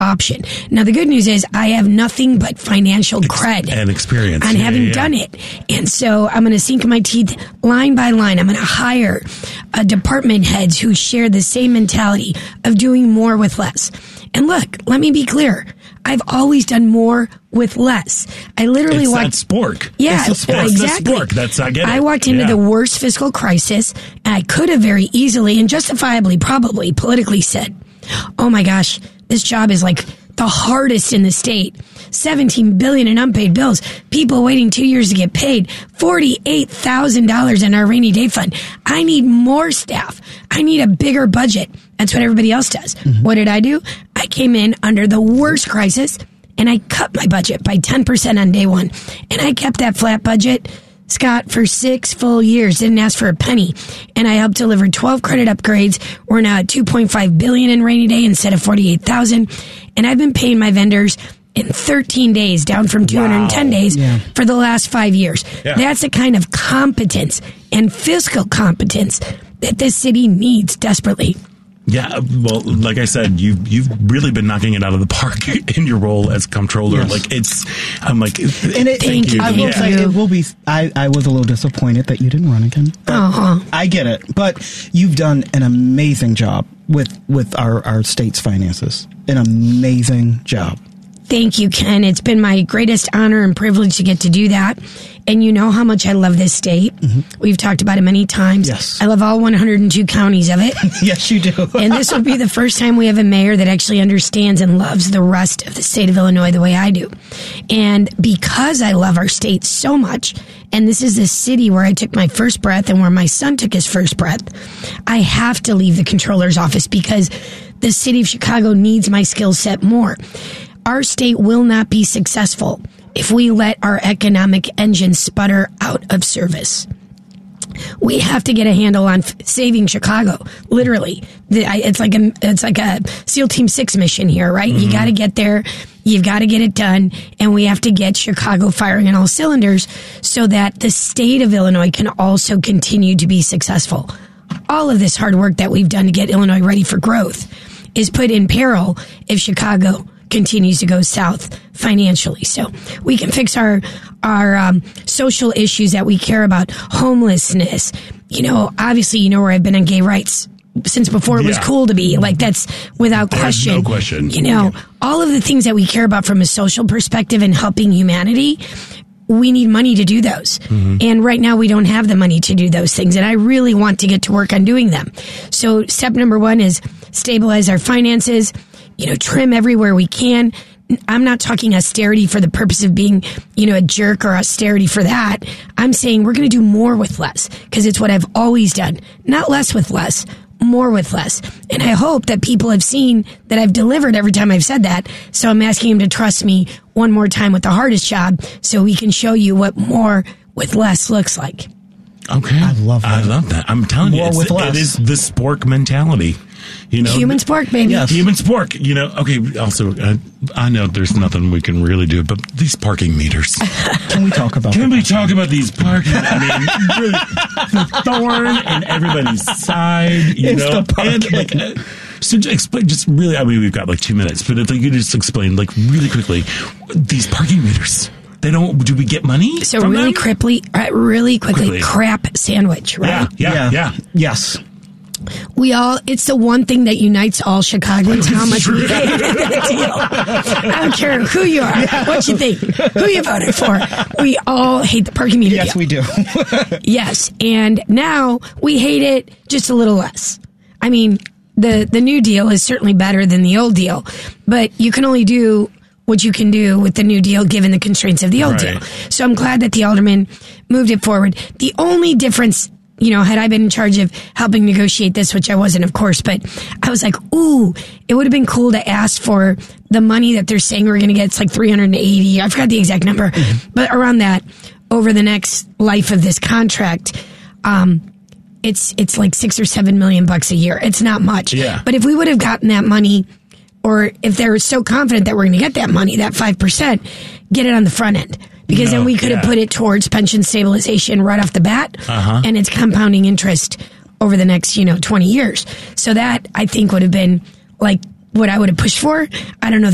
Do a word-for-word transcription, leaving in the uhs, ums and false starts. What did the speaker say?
option. Now, the good news is I have nothing but financial cred and experience on yeah, having yeah. done it. And so I'm going to sink my teeth line by line. I'm going to hire uh, department heads who share the same mentality of doing more with less. And look, let me be clear. I've always done more with less. I literally it's walked. That spork. Yeah, it's the spork. exactly. The spork. That's I get it. I walked into yeah. the worst fiscal crisis, and I could have very easily and justifiably, probably politically said, "Oh my gosh, this job is like the hardest in the state. seventeen billion in unpaid bills. People waiting two years to get paid. forty-eight thousand dollars in our rainy day fund. I need more staff. I need a bigger budget." That's what everybody else does. Mm-hmm. What did I do? I came in under the worst crisis, and I cut my budget by ten percent on day one. And I kept that flat budget, Scott, for six full years. Didn't ask for a penny. And I helped deliver twelve credit upgrades. We're now at two point five billion dollars in rainy day instead of forty-eight thousand dollars. And I've been paying my vendors in thirteen days, down from two hundred ten wow. days yeah. for the last five years. Yeah. That's the kind of competence and fiscal competence that this city needs desperately. Yeah, well, like I said, you've you've really been knocking it out of the park in your role as comptroller. Yes. Like it's, I'm like, And it, Thank you. I will Yeah. say it will be. I, I was a little disappointed that you didn't run again. Uh-huh. I get it, but you've done an amazing job with with our our state's finances. An amazing job. Thank you, Ken. It's been my greatest honor and privilege to get to do that. And you know how much I love this state. Mm-hmm. We've talked about it many times. Yes. I love all one hundred two counties of it. Yes, you do. And this will be the first time we have a mayor that actually understands and loves the rest of the state of Illinois the way I do. And because I love our state so much, and this is the city where I took my first breath and where my son took his first breath, I have to leave the controller's office because the city of Chicago needs my skill set more. Our state will not be successful if we let our economic engine sputter out of service. We have to get a handle on f- saving Chicago. Literally, the, I, it's like a it's like a SEAL Team Six mission here, right? Mm-hmm. You got to get there. You've got to get it done, and we have to get Chicago firing on all cylinders so that the state of Illinois can also continue to be successful. All of this hard work that we've done to get Illinois ready for growth is put in peril if Chicago continues to go south financially. So we can fix our our um, social issues that we care about, homelessness. You know, obviously, you know where I've been on gay rights since before it was yeah. cool to be. Like, that's without There's question. no question. You know, Yeah. all of the things that we care about from a social perspective and helping humanity, we need money to do those. Mm-hmm. And right now we don't have the money to do those things. And I really want to get to work on doing them. So step number one is stabilize our finances, you know, trim everywhere we can. I'm not talking austerity for the purpose of being, you know, a jerk or austerity for that. I'm saying we're going to do more with less because it's what I've always done. Not less with less, more with less. And I hope that people have seen that I've delivered every time I've said that. So I'm asking them to trust me one more time with the hardest job so we can show you what more with less looks like. Okay. I love that. I love that. I'm telling More you, it's, with less. it is the spork mentality. You know, Human spork, baby. Yes. Human spork. You know, okay. Also, uh, I know there's nothing we can really do, but these parking meters. Can we talk about Can that? we talk about these parking? I mean, really, the thorn in everybody's side. You It's know, the parking. and like. Uh, so just explain, just really. I mean, we've got like two minutes, but if you could just explain, like, really quickly, these parking meters. They don't. Do we get money? So from really them? quickly, uh, really quickly, Quickly. crap sandwich, right? Yeah, yeah, yeah. Yes. We all, it's the one thing that unites all Chicagoans, how much we hated that deal. I don't care who you are, what you think, who you voted for. We all hate the parking meter Yes, deal. we do. Yes, and now we hate it just a little less. I mean, the, the new deal is certainly better than the old deal, but you can only do what you can do with the new deal given the constraints of the old Right. deal. So I'm glad that the alderman moved it forward. The only difference, you know, had I been in charge of helping negotiate this, which I wasn't, of course, but I was like, ooh, it would have been cool to ask for the money that they're saying we're going to get. It's like three hundred eighty. I forgot the exact number, mm-hmm. but around that over the next life of this contract. Um, it's, it's like six or seven million bucks a year. It's not much, Yeah. but if we would have gotten that money, or if they're so confident that we're going to get that money, that five percent, get it on the front end. Because No, then we could have yeah. put it towards pension stabilization right off the bat, Uh-huh. and it's compounding interest over the next, you know, twenty years. So that, I think, would have been like what I would have pushed for. I don't know